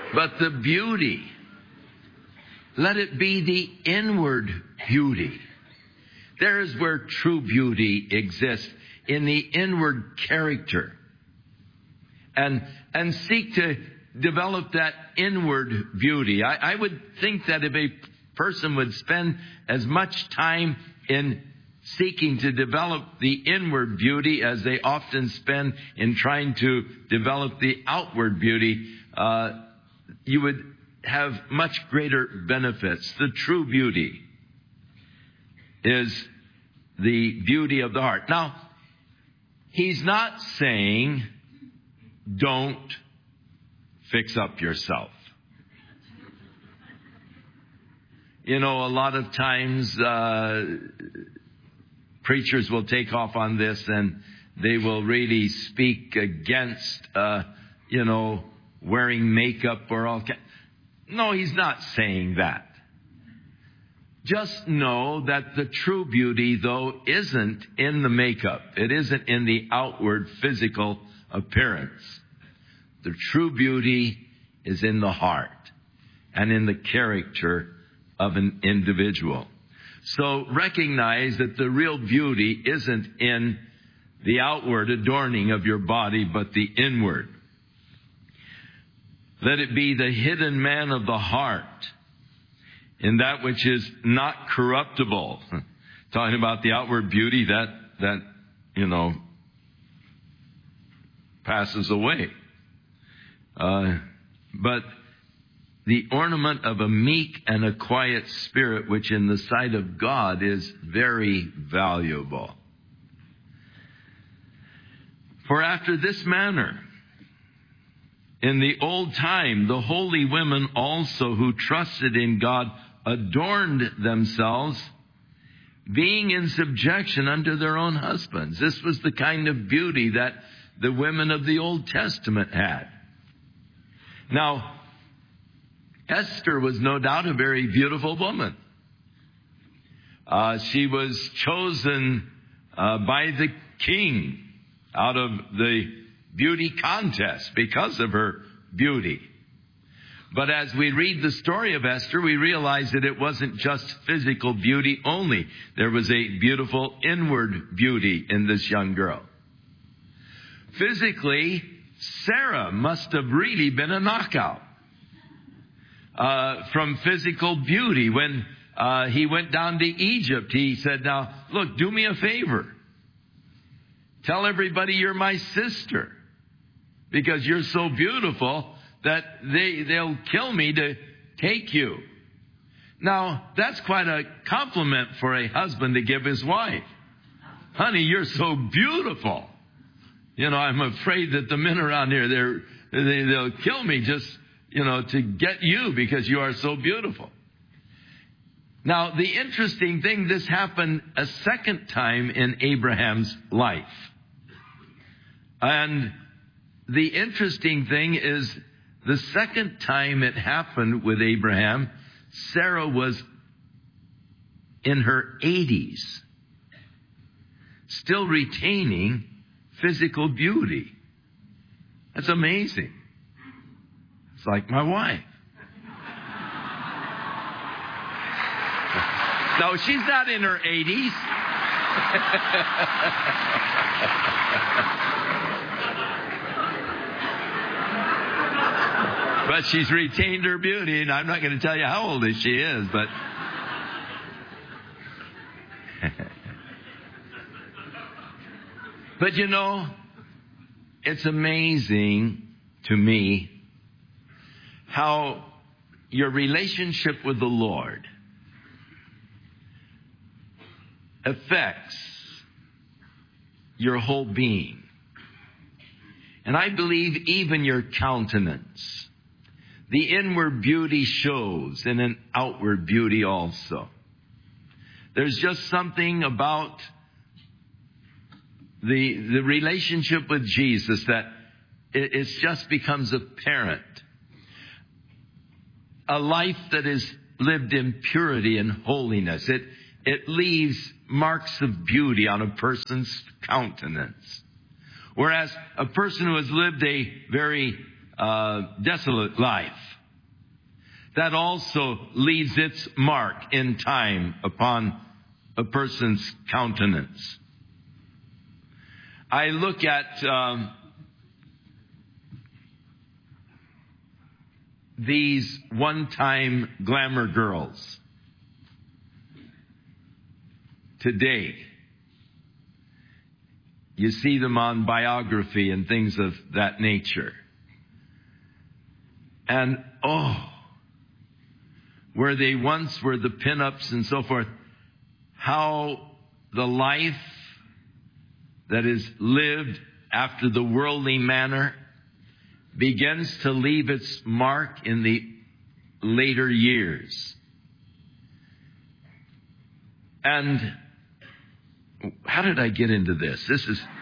But the beauty, let it be the inward beauty. There is where true beauty exists, in the inward character. And seek to develop that inward beauty. I would think that if a person would spend as much time in seeking to develop the inward beauty as they often spend in trying to develop the outward beauty, you would have much greater benefits. The true beauty is the beauty of the heart. Now, he's not saying don't fix up yourself. You know, a lot of times preachers will take off on this and they will really speak against, wearing makeup or all kinds. No, he's not saying that. Just know that the true beauty, though, isn't in the makeup. It isn't in the outward physical appearance. The true beauty is in the heart and in the character of an individual. So recognize that the real beauty isn't in the outward adorning of your body, but the inward. Let it be the hidden man of the heart, in that which is not corruptible. Talking about the outward beauty that passes away. But the ornament of a meek and a quiet spirit, which in the sight of God is very valuable. For after this manner, in the old time, the holy women also who trusted in God adorned themselves, being in subjection unto their own husbands. This was the kind of beauty that the women of the Old Testament had. Now, Esther was no doubt a very beautiful woman. She was chosen by the king out of the beauty contest because of her beauty. But as we read the story of Esther, we realize that it wasn't just physical beauty only. There was a beautiful inward beauty in this young girl. Physically, Sarah must have really been a knockout from physical beauty. When he went down to Egypt, he said, "Now, look, do me a favor. Tell everybody you're my sister, because you're so beautiful that they'll kill me to take you." Now, that's quite a compliment for a husband to give his wife. "Honey, you're so beautiful. I'm afraid that the men around here, they'll kill me just, to get you because you are so beautiful." Now, the interesting thing, this happened a second time in Abraham's life. And the interesting thing is, the second time it happened with Abraham, Sarah was in her 80s, still retaining physical beauty. That's amazing. It's like my wife. No, she's not in her 80s. But she's retained her beauty, and I'm not going to tell you how old she is, but but it's amazing to me how your relationship with the Lord affects your whole being. And I believe even your countenance. The inward beauty shows in an outward beauty also. There's just something about the relationship with Jesus that it just becomes apparent. A life that is lived in purity and holiness, it leaves marks of beauty on a person's countenance. Whereas a person who has lived a very desolate life, that also leaves its mark in time upon a person's countenance. I look at these one-time glamour girls today. You see them on biography and things of that nature. And where they once were the pin-ups and so forth, how the life that is lived after the worldly manner begins to leave its mark in the later years. And how did I get into this? This is